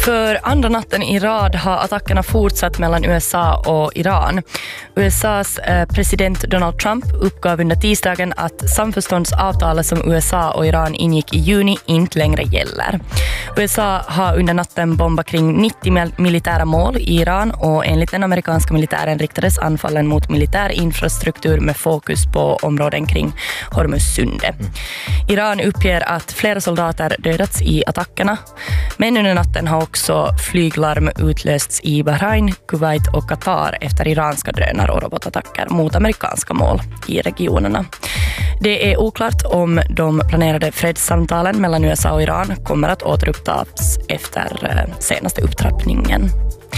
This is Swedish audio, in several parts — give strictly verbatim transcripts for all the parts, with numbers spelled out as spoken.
För andra natten i rad har attackerna fortsatt mellan U S A och Iran. U S A:s president Donald Trump uppgav under tisdagen att samförståndsavtalet som U S A och Iran ingick i juni inte längre gäller. U S A har under natten bombat kring nittio militära mål i Iran och enligt den amerikanska militären riktades anfallen mot militär infrastruktur med fokus på områden kring Hormuzsundet. Iran uppger att flera soldater dödats i attackerna, men under natten har också flyglarm utlösts i Bahrain, Kuwait och Qatar efter iranska drönare och robotattacker mot amerikanska mål i regionerna. Det är oklart om de planerade fredssamtalen mellan U S A och Iran kommer att återupptas efter senaste upptrappningen.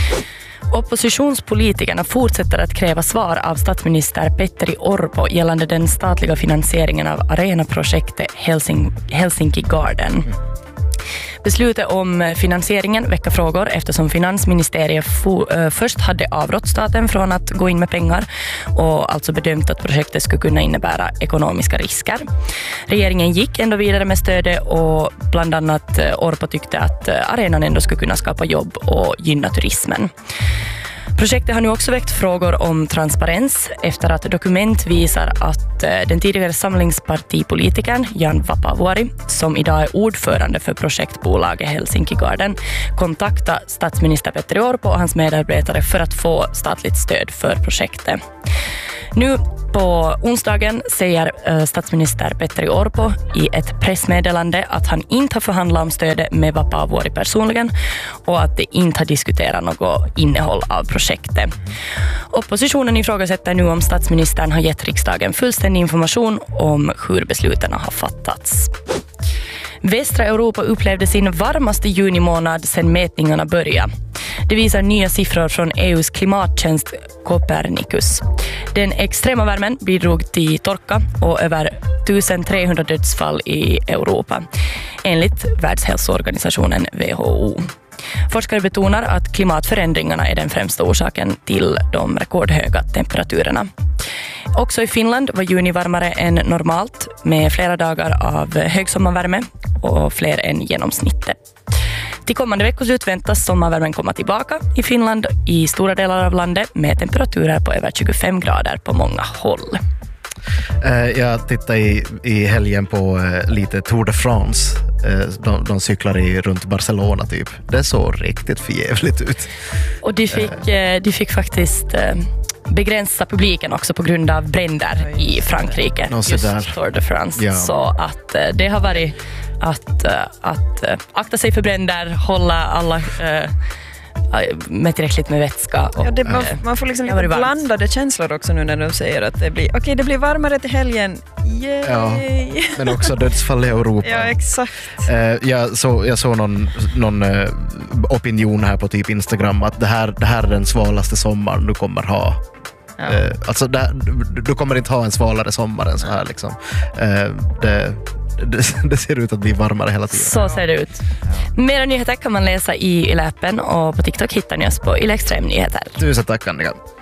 Oppositionspolitikerna fortsätter att kräva svar av statsminister Petteri Orpo gällande den statliga finansieringen av arenaprojektet Helsing- Helsinki Garden. Beslutet om finansieringen väcker frågor eftersom finansministeriet fo- äh, först hade avrått staten från att gå in med pengar och alltså bedömt att projektet skulle kunna innebära ekonomiska risker. Regeringen gick ändå vidare med stödet och bland annat Orpo tyckte att arenan ändå skulle kunna skapa jobb och gynna turismen. Projektet har nu också väckt frågor om transparens efter att dokument visar att den tidigare samlingspartipolitikern Jan Vapaavuori, som idag är ordförande för projektbolaget Helsinki Garden, kontaktade statsminister Petteri Orpo och hans medarbetare för att få statligt stöd för projektet. Nu på onsdagen säger statsminister Petteri Orpo i ett pressmeddelande att han inte har förhandlat om stödet med Vapaavuori personligen och att det inte har diskuterat något innehåll av projektet. Oppositionen ifrågasätter nu om statsministern har gett riksdagen fullständig information om hur besluten har fattats. Västra Europa upplevde sin varmaste junimånad sedan mätningarna började. Det visar nya siffror från E U:s klimattjänst Copernicus. Den extrema värmen bidrog till torka och över tusentrehundra dödsfall i Europa, enligt Världshälsoorganisationen W H O. Forskare betonar att klimatförändringarna är den främsta orsaken till de rekordhöga temperaturerna. Också i Finland var juni varmare än normalt med flera dagar av högsommarvärme och fler än genomsnittet. Till kommande veckoslut väntas sommarvärmen komma tillbaka i Finland i stora delar av landet med temperaturer på över tjugofem grader på många håll. Jag tittade i, i helgen på lite Tour de France. De, de cyklar i, runt Barcelona typ. Det såg riktigt förjävligt ut. Och de fick, de fick faktiskt begränsa publiken också på grund av bränder i Frankrike. Just där. Tour de France. Ja. Så att det har varit att, att akta sig för bränder, hålla alla äh, med tillräckligt med vätska. Och, ja, det, man, man får liksom lite blandade känslor också nu när de säger att det blir okej, okay, det blir varmare till helgen. Yay! Ja, men också dödsfall i Europa. Ja, exakt. Eh, jag, så, jag såg någon, någon eh, opinion här på typ Instagram att det här, det här är den svalaste sommaren du kommer ha. Ja. Eh, alltså det, du, du kommer inte ha en svalare sommar än så här liksom. Eh, det Det, det ser ut att bli varmare hela tiden. Så ser det ut. Ja. Mera nyheter kan man läsa i Yle-appen och på TikTok hittar ni oss på Yle Extrem Nyheter. Tusen tack, Annika.